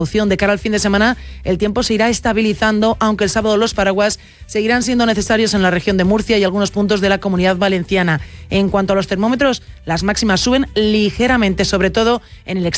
De cara al fin de semana, el tiempo se irá estabilizando, aunque el sábado los paraguas seguirán siendo necesarios en la región de Murcia y algunos puntos de la Comunidad Valenciana. En cuanto a los termómetros, las máximas suben ligeramente, sobre todo en el extremo